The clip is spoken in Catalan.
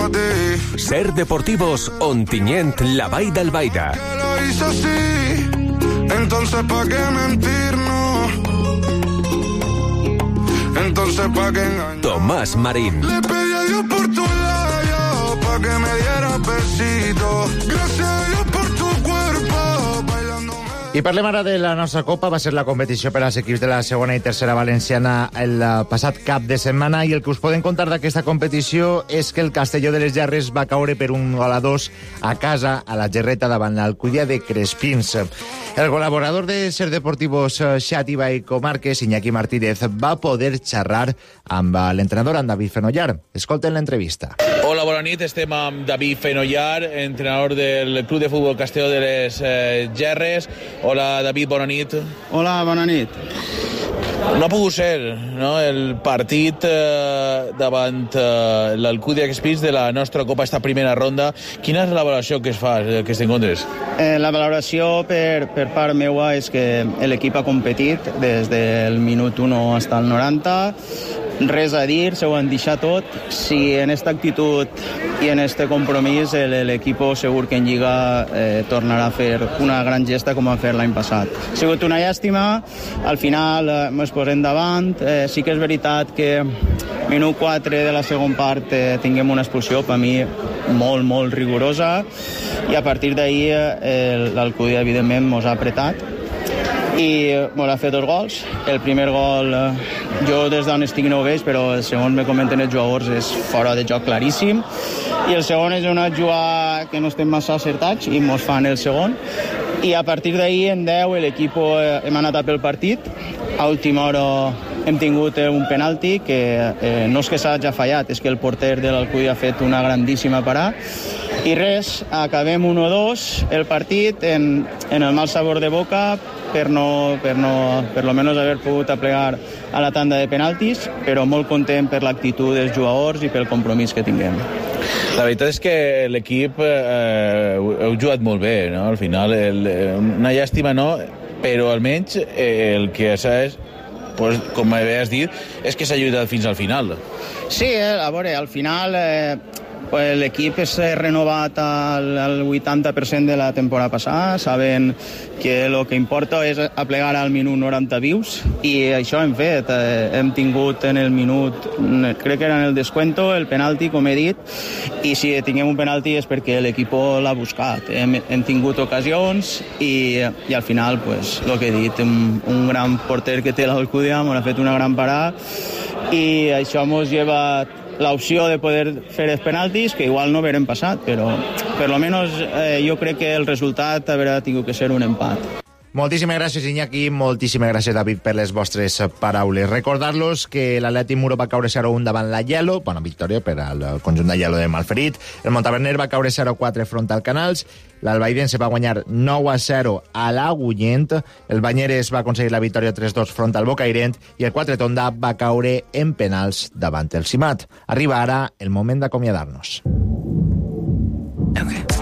ti. Ser Deportivos, Ontinyent, la Vall d'Albaida. Que lo hizo así, entonces pa' qué mentirnos, entonces pa' qué engañar. Tomàs Marín. Le pedí a Dios por tu labio, pa' que me diera besitos. Gracias a Dios por tu cuerpo, bailando. I parlem ara de la nostra Copa. Va ser la competició per als equips de la segona i tercera valenciana el passat cap de setmana, i el que us podem contar d'aquesta competició és que el Castelló de les Gerres va caure per 1-2 a casa a la Gerreta davant l'Alcúdia de Crespins. El col·laborador de Ser Deportivos Xàtiva i Comarques, Iñaki Martínez, va poder xerrar amb l'entrenador, amb David Fenollar. Escolten l'entrevista. Hola, bona nit. Estem amb David Fenollar, entrenador del Club de Futbol Castelló de les Gerres. Hola, David, bona nit. Hola, bona nit. No ha pogut ser, no?, el partit davant l'Alcúdia Crespins de la nostra Copa, esta primera ronda. Quina és la valoració que es fa d'aquests encontres? La valoració per part meua és que l'equip ha competit des del minut 1 fins al 90. Res a dir, se ho han deixat tot. Si en esta actitud i en este compromís l'equip segur que en Lliga tornarà a fer una gran gesta com va fer l'any passat. Ha sigut una llàstima, al final ens posem davant. Sí que és veritat que minut 4 de la segona part tinguem una expulsió, per mi molt, molt rigorosa, i a partir d'ahir l'Alcúdia evidentment mos ha apretat i mos ha fet 2 gols. El primer gol, jo des d'on estic no ho veig, però segons me comenten els jugadors és fora de joc claríssim, i el segon és una jugada que no estem massa acertats i mos fan el segon, i a partir d'ahir en 10 l'equip hem anat a pel partit. A última hora hem tingut un penalti que no és que s'hagi fallat, és que el porter de l'Alcúdia ha fet una grandíssima parada. I res, acabem 1-2 el partit en el mal sabor de boca per lo menos haver pogut aplegar a la tanda de penaltis, però molt content per l'actitud dels jugadors i pel compromís que tinguem. La veritat és que l'equip heu jugat molt bé, no? Al final, una llàstima no, però almenys el que és, pues, com havies dit, és que s'ha lluitat fins al final. Sí, a veure, al final l'equip s'ha renovat al 80% de la temporada passada. Saben que el que importa és aplegar al minut 90 vius, i això hem fet. Hem tingut en el minut, crec que era en el descuento, el penalti, com he dit, i si tinguem un penalti és perquè l'equip l'ha buscat. Hem tingut ocasions i al final, pues, el que he dit, un gran porter que té l'Alcúdia m'ha fet una gran parada, i això mos lleva l'opció de poder fer els penaltis, que igual no haurem passat, però per lo menos jo crec que el resultat haurà tingut que ser un empat. Moltíssimes gràcies, Iñaki, moltíssimes gràcies, David, per les vostres paraules. Recordar-los que l'Atlètic Muro va caure 0-1 davant la Yellow, bona victòria per al conjunt de Yellow de Malferit. El Montaverner va caure 0-4 front al Canals, l'Albaidense va guanyar 9-0 a l'Agullent, el Banyeres va aconseguir la victòria 3-2 front al Bocairent, i el Quatretonda va caure en penals davant el Simat. Arriba ara el moment d'acomiadar-nos. Okay.